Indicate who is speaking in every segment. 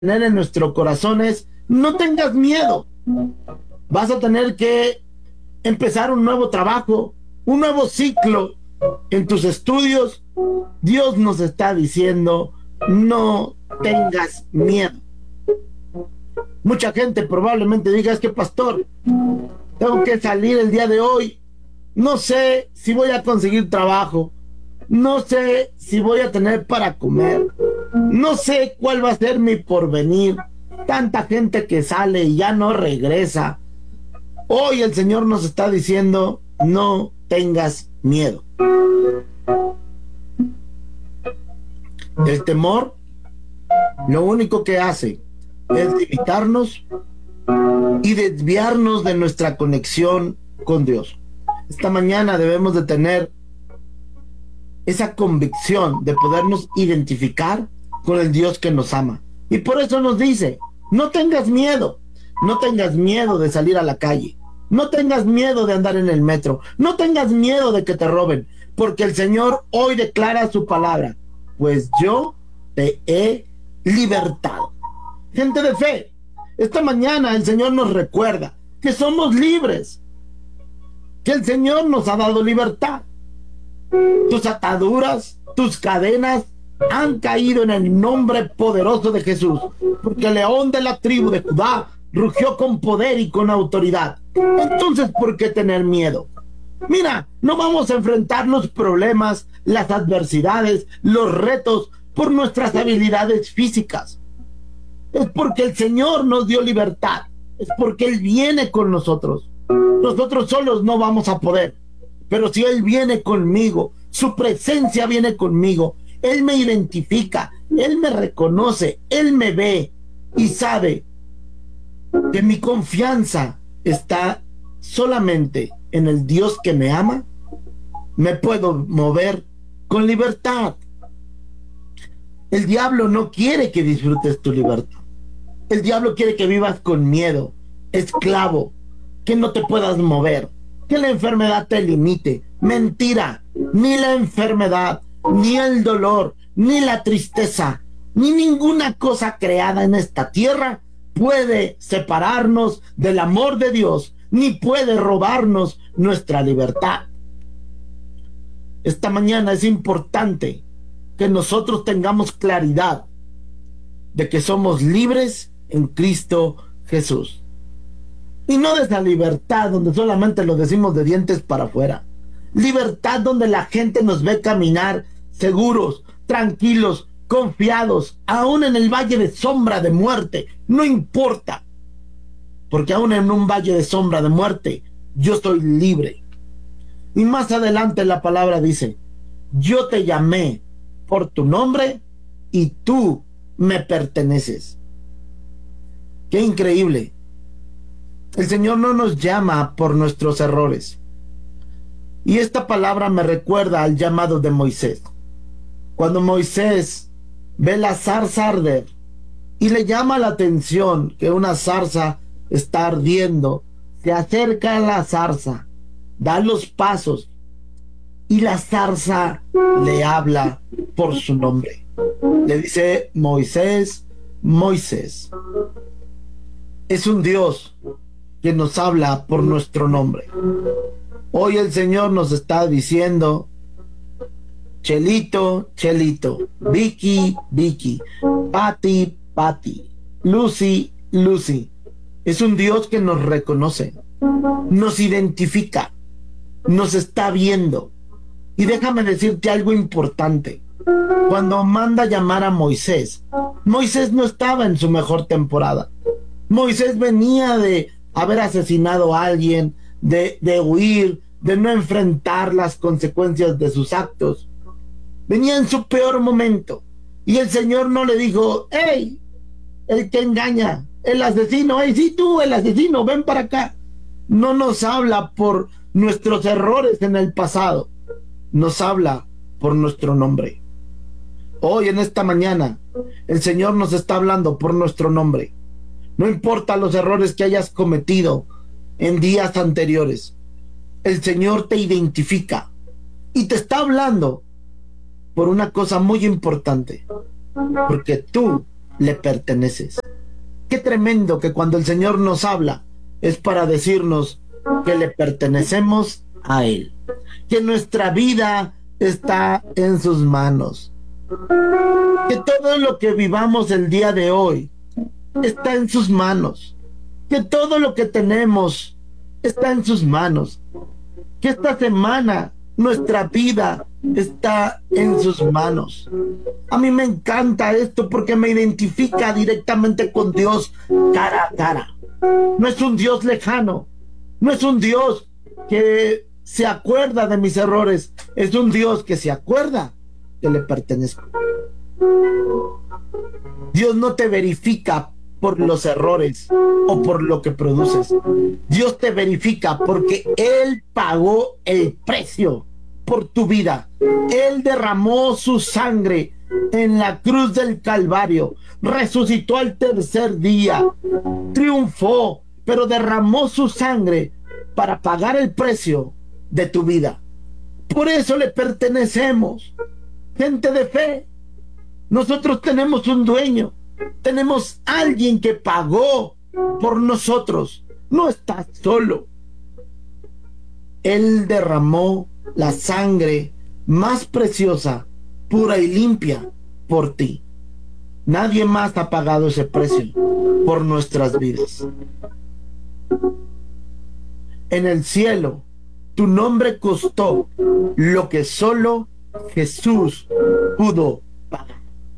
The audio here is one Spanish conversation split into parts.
Speaker 1: tener en nuestro corazón es: no tengas miedo. Vas a tener que empezar un nuevo trabajo, un nuevo ciclo en tus estudios. Dios nos está diciendo: no tengas miedo. Mucha gente probablemente diga: es que, pastor, tengo que salir el día de hoy, no sé si voy a conseguir trabajo, no sé si voy a tener para comer, no sé cuál va a ser mi porvenir. Tanta gente que sale y ya no regresa. Hoy el Señor nos está diciendo: no tengas miedo. El temor lo único que hace es limitarnos y desviarnos de nuestra conexión con Dios. Esta mañana debemos de tener esa convicción de podernos identificar con el Dios que nos ama. Y por eso nos dice: no tengas miedo. No tengas miedo de salir a la calle. No tengas miedo de andar en el metro. No tengas miedo de que te roben. Porque el Señor hoy declara su palabra: pues yo te he libertado. Gente de fe, esta mañana el Señor nos recuerda que somos libres, que el Señor nos ha dado libertad. Tus ataduras, tus cadenas han caído en el nombre poderoso de Jesús, porque el león de la tribu de Judá rugió con poder y con autoridad. Entonces, ¿por qué tener miedo? Mira, no vamos a enfrentar los problemas, las adversidades, los retos por nuestras habilidades físicas. Es porque el Señor nos dio libertad. Es porque Él viene con nosotros. Nosotros solos no vamos a poder. Pero si Él viene conmigo, su presencia viene conmigo, Él me identifica, Él me reconoce, Él me ve y sabe que mi confianza está solamente en el Dios que me ama, me puedo mover con libertad. El diablo no quiere que disfrutes tu libertad. El diablo quiere que vivas con miedo, esclavo, que no te puedas mover, que la enfermedad te limite. Mentira, ni la enfermedad, ni el dolor, ni la tristeza, ni ninguna cosa creada en esta tierra puede separarnos del amor de Dios, ni puede robarnos nuestra libertad. Esta mañana es importante que nosotros tengamos claridad de que somos libres en Cristo Jesús. Y no de esa libertad donde solamente lo decimos de dientes para afuera. Libertad donde la gente nos ve caminar seguros, tranquilos, confiados, aún en el valle de sombra de muerte. No importa, porque aún en un valle de sombra de muerte, yo soy libre. Y más adelante la palabra dice: yo te llamé por tu nombre y tú me perteneces. Qué increíble. El Señor no nos llama por nuestros errores. Y esta palabra me recuerda al llamado de Moisés. Cuando Moisés ve la zarza arder y le llama la atención que una zarza está ardiendo, se acerca a la zarza, da los pasos y la zarza le habla por su nombre. Le dice: Moisés, Moisés. Es un Dios que nos habla por nuestro nombre. Hoy el Señor nos está diciendo: Chelito, Chelito, Vicky, Vicky, Pati, Pati, Lucy, Lucy. Es un Dios que nos reconoce, nos identifica, nos está viendo. Y déjame decirte algo importante. Cuando manda llamar a Moisés, Moisés no estaba en su mejor temporada. Moisés venía de haber asesinado a alguien, de huir, de no enfrentar las consecuencias de sus actos. Venía en su peor momento. Y el Señor no le dijo: hey, el que engaña, el asesino, hey, sí, tú, el asesino, ven para acá. No nos habla por nuestros errores en el pasado, nos habla por nuestro nombre. Hoy, en esta mañana, el Señor nos está hablando por nuestro nombre. No importa los errores que hayas cometido en días anteriores, el Señor te identifica y te está hablando por una cosa muy importante, porque tú le perteneces. Qué tremendo que cuando el Señor nos habla es para decirnos que le pertenecemos a Él, que nuestra vida está en sus manos, que todo lo que vivamos el día de hoy está en sus manos, que todo lo que tenemos está en sus manos, que esta semana nuestra vida está en sus manos. A mí me encanta esto porque me identifica directamente con Dios cara a cara. No es un Dios lejano, no es un Dios que se acuerda de mis errores, es un Dios que se acuerda que le pertenezco. Dios no te verifica por los errores o por lo que produces. Dios te verifica porque Él pagó el precio por tu vida. Él derramó su sangre en la cruz del Calvario, resucitó al tercer día, triunfó, pero derramó su sangre para pagar el precio de tu vida. Por eso le pertenecemos, gente de fe. Nosotros tenemos un dueño, tenemos alguien que pagó por nosotros. No estás solo. Él derramó la sangre más preciosa, pura y limpia por ti. Nadie más ha pagado ese precio por nuestras vidas. En el cielo, tu nombre costó lo que solo Jesús pudo pagar.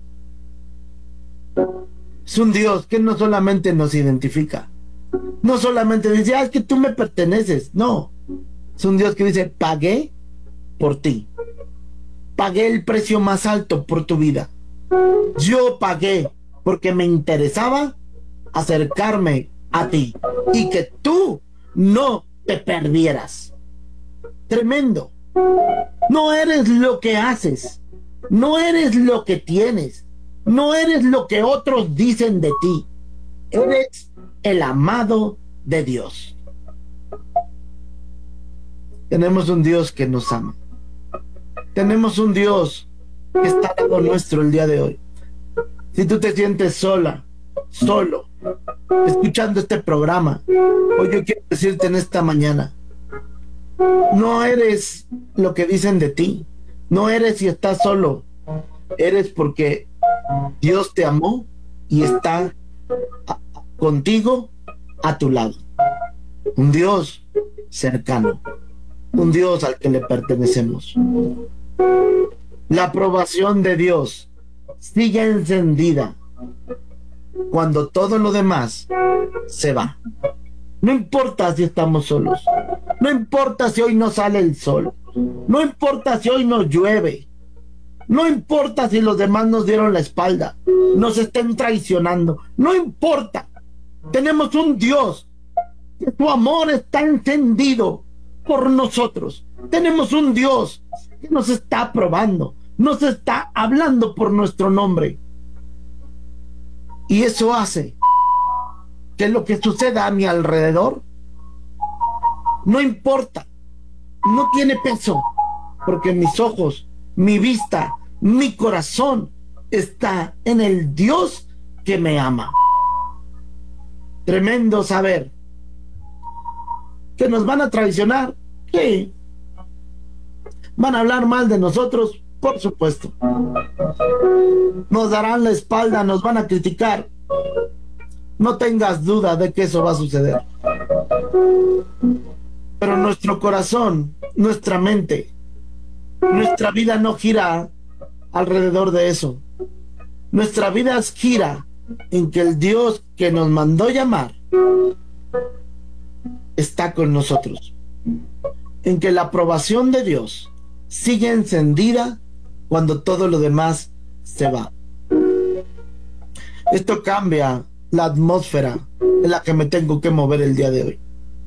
Speaker 1: Es un Dios que no solamente nos identifica, no solamente dice, es que tú me perteneces. No, es un Dios que dice, pagué por ti, pagué el precio más alto por tu vida. Yo pagué porque me interesaba acercarme a ti y que tú no te perdieras. Tremendo. No eres lo que haces, no eres lo que tienes, no eres lo que otros dicen de ti. Eres el amado de Dios. Tenemos un Dios que nos ama. Tenemos un Dios que está al lado nuestro el día de hoy. Si tú te sientes sola, solo, escuchando este programa, hoy yo quiero decirte en esta mañana, no eres lo que dicen de ti. No eres si estás solo. Eres porque Dios te amó y está contigo, a tu lado. Un Dios cercano, un Dios al que le pertenecemos. La aprobación de Dios sigue encendida cuando todo lo demás se va. No importa si estamos solos, no importa si hoy no sale el sol, no importa si hoy no llueve, no importa si los demás nos dieron la espalda, nos estén traicionando, no importa. Tenemos un Dios que su amor está encendido por nosotros. Tenemos un Dios que nos está aprobando, nos está hablando por nuestro nombre. Y eso hace que lo que suceda a mi alrededor no importa, no tiene peso, porque mis ojos, mi vista, mi corazón está en el Dios que me ama. Tremendo saber que nos van a traicionar, sí. Van a hablar mal de nosotros, por supuesto. Nos darán la espalda, nos van a criticar. No tengas duda de que eso va a suceder. Pero nuestro corazón, nuestra mente, nuestra vida no gira alrededor de eso. Nuestra vida gira en que el Dios que nos mandó llamar está con nosotros. En que la aprobación de Dios sigue encendida cuando todo lo demás se va. Esto cambia la atmósfera en la que me tengo que mover el día de hoy.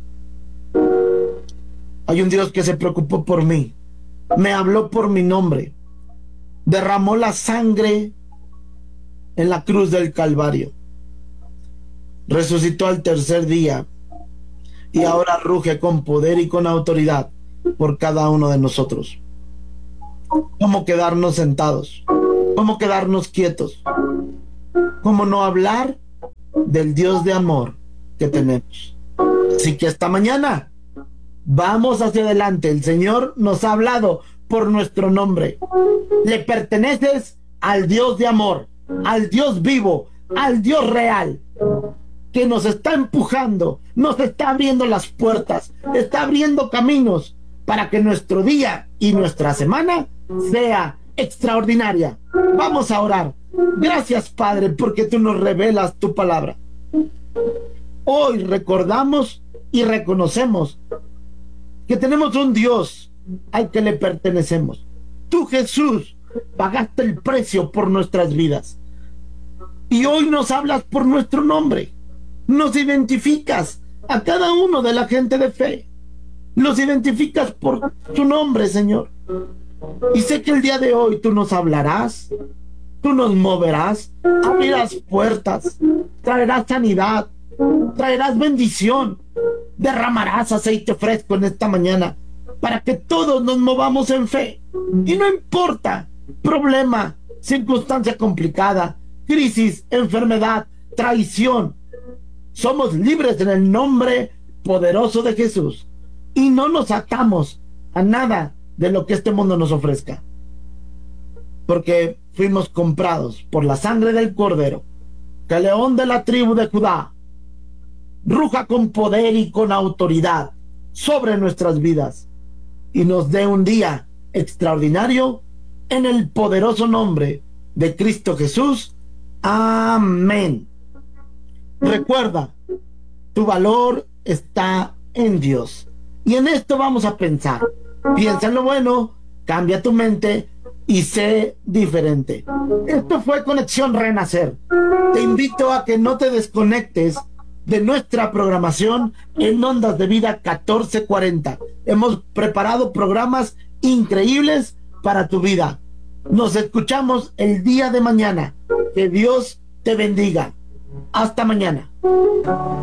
Speaker 1: Hay un Dios que se preocupó por mí, me habló por mi nombre, derramó la sangre en la cruz del Calvario, resucitó al tercer día y ahora ruge con poder y con autoridad por cada uno de nosotros. ¿Cómo quedarnos sentados? ¿Cómo quedarnos quietos? ¿Cómo no hablar del Dios de amor que tenemos? Así que esta mañana vamos hacia adelante. El Señor nos ha hablado por nuestro nombre. Le perteneces al Dios de amor, al Dios vivo, al Dios real, que nos está empujando, nos está abriendo las puertas, está abriendo caminos para que nuestro día y nuestra semana sea extraordinaria. Vamos a orar. Gracias, Padre, porque tú nos revelas tu palabra. Hoy recordamos y reconocemos que tenemos un Dios al que le pertenecemos. Tú, Jesús, pagaste el precio por nuestras vidas. Y hoy nos hablas por nuestro nombre. Nos identificas a cada uno de la gente de fe. Los identificas por tu nombre, Señor. Y sé que el día de hoy tú nos hablarás, tú nos moverás, abrirás puertas, traerás sanidad, traerás bendición, derramarás aceite fresco en esta mañana para que todos nos movamos en fe. Y no importa problema, circunstancia complicada, crisis, enfermedad, traición, somos libres en el nombre poderoso de Jesús y no nos atamos a nada de lo que este mundo nos ofrezca, porque fuimos comprados por la sangre del Cordero. Que el león de la tribu de Judá ruja con poder y con autoridad sobre nuestras vidas y nos dé un día extraordinario en el poderoso nombre de Cristo Jesús. Amén. Recuerda, tu valor está en Dios. Y en esto vamos a pensar. Piensa en lo bueno, cambia tu mente y sé diferente. Esto fue Conexión Renacer. Te invito a que no te desconectes de nuestra programación en Ondas de Vida 1440. Hemos preparado programas increíbles para tu vida. Nos escuchamos el día de mañana. Que Dios te bendiga. Hasta mañana.